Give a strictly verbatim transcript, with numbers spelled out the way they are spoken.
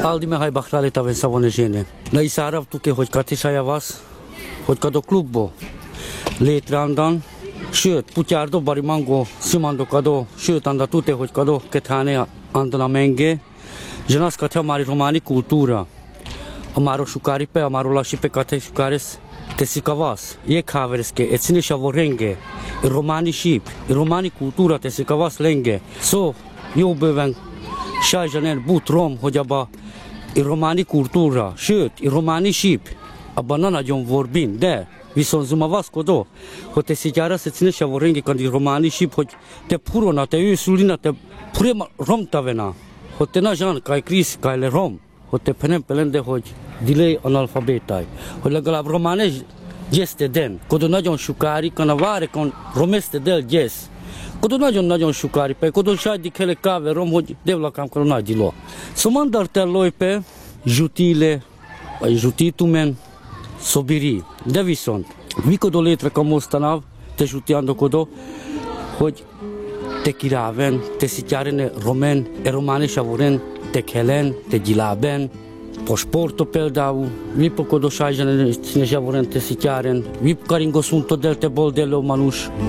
Aldime hai bahrali taven savonejene. Na isarav tuke, hogy katisaya vas, hogy kado klubbo létrandan, sőt, putyárdo bari mango, simando kado, sőt, anda tute, hogy kado kethane andana menge, jenas katha mari romani kultúra. Amaro shukari pe, amaro lashi pe kathe shukares tesikavas, ye khavereske, etsini shavorenge, romani ship, romani kultúra tesikavas lenge. So, jó bőven sajjanen but rom, hogy abba a romani kultúra, sőt, a romani ship, abban nem nagyon vorbin, de viszont zumavaszkodó, hogy te szégyára szecine shavorenge, kandi romani ship, hogy te purona, te őszülina, te purema romtavena, hogy te nagyon kai krisz, kai le rom, hogy te penem pelende, hogy delay analfabétai, hogy legalább romane gyeste den, kodo nagyon sukári, kana vare, kan romeste del gyesz, kodo nagyon-nagyon sukári pe, kodo sajdik hele káve rom, hogy devlakám karo nagyilo. Szomandar telloj pe, jutile, vagy jutitumen, szobiri, de viszont, mikodo létre kamosztanav, te jutiandokodo, hogy te kiráven, te szitjárene romen, e romane savoren, te kelen, te gyiláben, po sporto például, vipokodo sajjane színe savoren, te szitjáren, vip karingo szunto del te boldello manus,